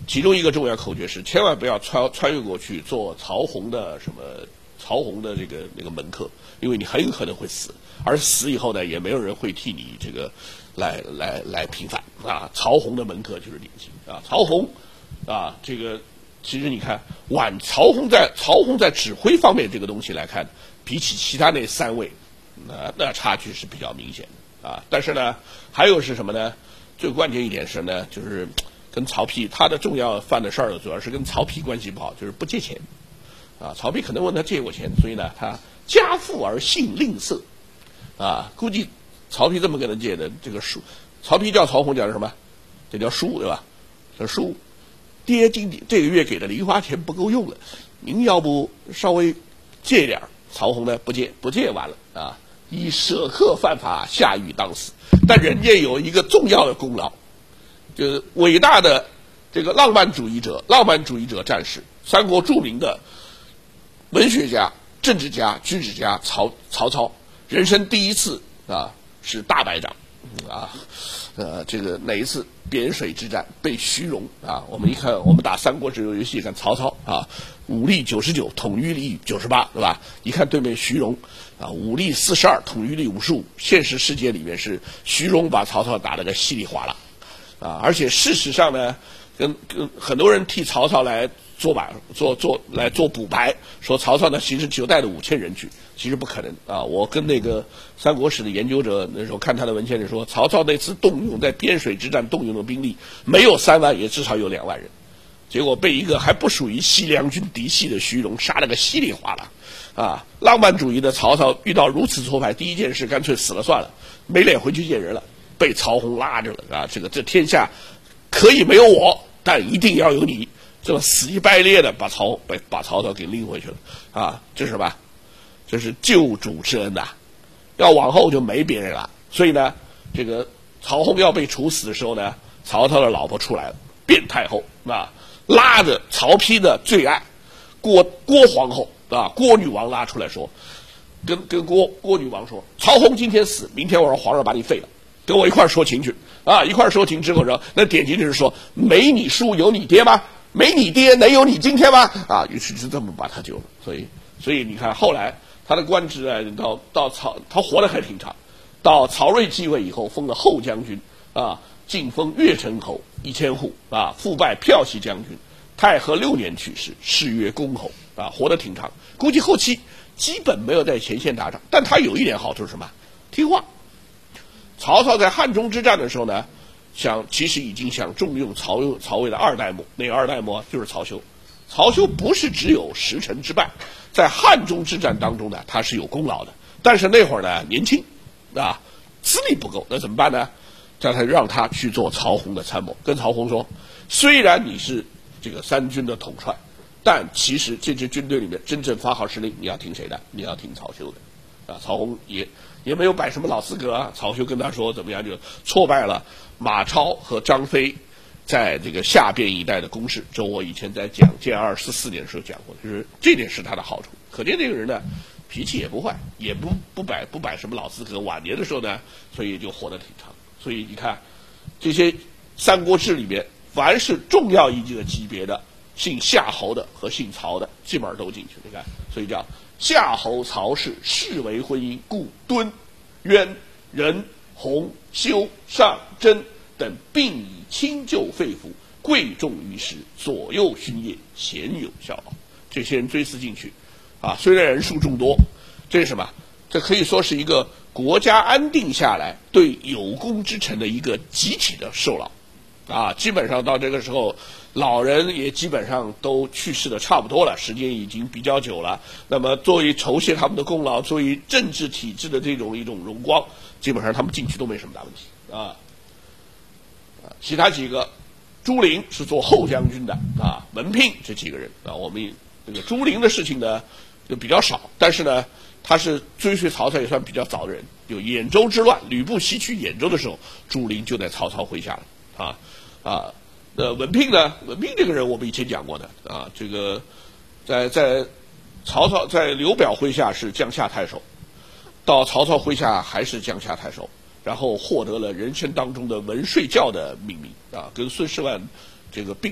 其中一个重要口诀是千万不要穿越过去做曹洪的那个门客，因为你很有可能会死，而死以后呢，也没有人会替你这个来平反啊。曹洪的门客就是典型啊，曹洪啊，这个其实你看曹洪在指挥方面这个东西来看，比起其他那3位，那差距是比较明显的啊。但是呢，还有是什么呢？最关键一点是呢，就是跟曹丕他的重要犯的事儿，主要是跟曹丕关系不好，就是不借钱啊。曹丕可能问他借过钱，所以呢，他家富而性吝啬啊。估计曹丕这么跟他借的这个书，曹丕叫曹洪讲什么？这叫书对吧？这书，爹这个月给的零花钱不够用了，您要不稍微借点？曹洪呢不借完了啊，以舍客犯法，下狱当死。但人家有一个重要的功劳，就是伟大的这个浪漫主义者战士，三国著名的文学家、政治家、军事家曹操，人生第一次啊是大败仗啊，这个哪一次汴水之战被徐荣啊？我们一看，我们打三国志游戏看曹操啊，武力99，统御力98，对吧？一看对面徐荣啊，武力42，统御力55，现实世界里面是徐荣把曹操打得个稀里哗啦啊！而且事实上呢，跟很多人替曹操来做补白，说曹操呢其实就带了5000人去，其实不可能啊！我跟那个三国史的研究者那时候看他的文献里说，曹操那次在汴水之战动用的兵力没有3万，也至少有2万人，结果被一个还不属于西凉军嫡系的徐荣杀了个稀里哗啦啊！浪漫主义的曹操遇到如此挫败，第一件事干脆死了算了，没脸回去见人了，被曹洪拉着了啊！这天下可以没有我，但一定要有你。这么死乞白咧的把曹操给拎回去了啊！这是什么？这是救主之恩呐！要往后就没别人了。所以呢，这个曹洪要被处死的时候呢，曹操的老婆出来了，卞太后啊，拉着曹丕的最爱郭皇后啊，郭女王拉出来说，跟郭女王说，曹洪今天死，明天我让皇上把你废了，跟我一块说情去啊！一块说情之后呢，那典型就是说，没你叔有你爹吗？没你爹能有你今天吗？啊，于是就这么把他救了。所以你看，后来他的官职啊，他活得还挺长。到曹睿继位以后，封了后将军啊，晋封越城侯1000户啊，复拜骠骑将军。太和6年去世，谥曰公侯啊，活得挺长。估计后期基本没有在前线打仗，但他有一点好处是什么？听话。曹操在汉中之战的时候呢，其实已经想重用曹魏的2代目，那个2代目就是曹休。曹休不是只有10城之败，在汉中之战当中呢，他是有功劳的。但是那会儿呢，年轻啊，资历不够，那怎么办呢？让他去做曹洪的参谋，跟曹洪说，虽然你是这个3军的统帅，但其实这支军队里面真正发号施令，你要听谁的？你要听曹休的啊。曹洪也没有摆什么老资格啊。曹休跟他说怎么样，就挫败了马超和张飞在这个下边一带的攻势。这我以前在讲建244年的时候讲过，就是这点是他的好处。可见这个人呢，脾气也不坏，也不摆什么老资格。晚年的时候呢，所以就活得挺长。所以你看，这些三国志里面，凡是重要一个级别的，姓夏侯的和姓曹的，基本上都进去。你看，所以叫夏侯曹氏世为婚姻，故敦、渊、仁、洪、修、尚、真等并以亲旧肺腑，贵重于时，左右勋业，鲜有效劳。这些人追思进去啊，虽然人数众多，这是什么？这可以说是一个国家安定下来对有功之臣的一个集体的受劳啊。基本上到这个时候，老人也基本上都去世的差不多了，时间已经比较久了。那么作为酬谢他们的功劳，作为政治体制的一种荣光，基本上他们进去都没什么大问题啊。其他几个，朱灵是做后将军的啊，文聘这几个人啊，我们这个朱灵的事情呢就比较少，但是呢，他是追随曹操也算比较早的人。有兖州之乱，吕布西取兖州的时候，朱灵就在曹操麾下了文聘呢？文聘这个人我们以前讲过的啊，这个在曹操在刘表麾下是江夏太守，到曹操麾下还是江夏太守，然后获得了人生当中的文税教的命名啊，跟孙世万这个并